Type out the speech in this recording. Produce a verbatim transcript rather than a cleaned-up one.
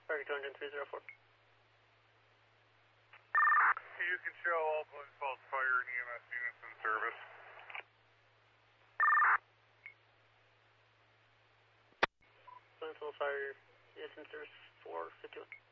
Fire two hundred three zero four. You can show all Glens Falls Fire and E M S units in service. Glens Falls Fire units in service four fifty-one.